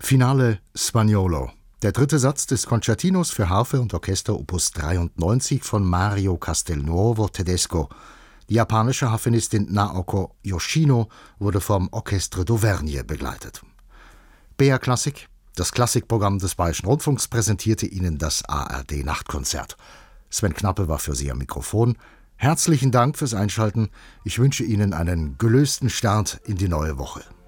Finale Spagnolo, der dritte Satz des Concertinos für Harfe und Orchester Opus 93 von Mario Castelnuovo Tedesco. Die japanische Harfenistin Naoko Yoshino wurde vom Orchestre d'Auvergne begleitet. BR Klassik, das Klassikprogramm des Bayerischen Rundfunks, präsentierte Ihnen das ARD-Nachtkonzert. Sven Knappe war für Sie am Mikrofon. Herzlichen Dank fürs Einschalten. Ich wünsche Ihnen einen gelösten Start in die neue Woche.